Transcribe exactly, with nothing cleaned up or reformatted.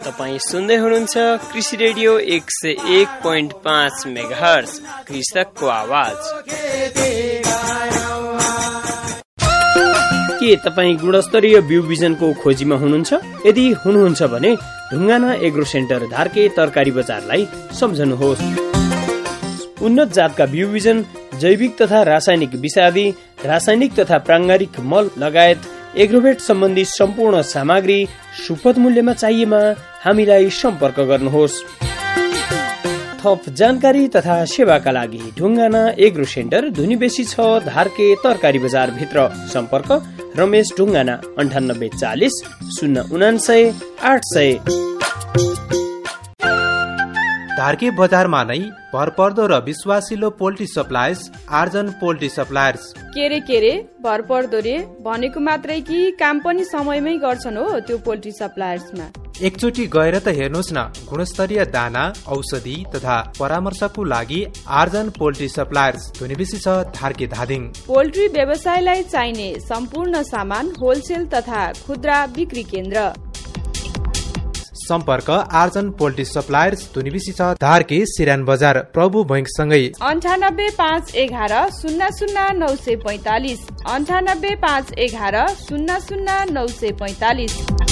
तपाईं सुन्दै हुनुहुन्छ कृषि रेडियो एक सय एक पोइन्ट पाँच मेगाहर्ज कृषकको आवाज। के तपाईं गुणस्तरीय बिउ बिजनको खोजीमा हुनुहुन्छ? यदि हुनुहुन्छ भने ढुङ्गाना एग्रो सेन्टर धार्के तरकारी बजारलाई सम्झनुहोस्। उन्नत जातका बिउ बिजन, जैविक तथा रासायनिक विषादी, रासायनिक तथा प्राङ्गारिक मल लगायत एग्रोभेट सम्बन्धी सम्पूर्ण सामग्री सुपथ मूल्यमा चाहिएमा हामीलाई सम्पर्क गर्नुहोस्। थप जानकारी तथा सेवाका लागि ढुङ्गाना एग्रो सेन्टर धुनीबेसी छ, धार्के तरकारी बजार भित्र। सम्पर्क रमेश ढुङ्गाना अन्ठानब्बे चालिस शून्य उनान्सय आठ सय। धार्के बजारमा नै भरपर्दो र विश्वासिलो पोल्ट्री सप्लायर्स आर्जन पोल्ट्री सप्लायर्स। केरे केरे भरपर्दो रे भनेको मात्रै कि काम पनि समयमै गर्छन् हो त्यो पोल्ट्री सप्लायर्समा। एकचोटि गएर त हेर्नुहोस् न, गुणस्तरीय दाना, औषधि तथा परामर्शको लागि आर्जन पोल्ट्री सप्लायर्स धुनीबेसी छ, धार्के धादिङ। पोल्ट्री व्यवसायलाई चाहिने सम्पूर्ण सामान होलसेल तथा खुद्रा बिक्री केन्द्र। सम्पर्क आर्जन पोल्ट्री सप्लायर्स धुनीबेसी छ, धार्के सिरान बजार प्रभु बैंक सँगै। अन्ठानब्बे पाँच एघार शून्य शून्य नौ सय पैँतालिस अन्ठानब्बे पाँच एघार शून्य शून्य नौ सय पैँतालिस।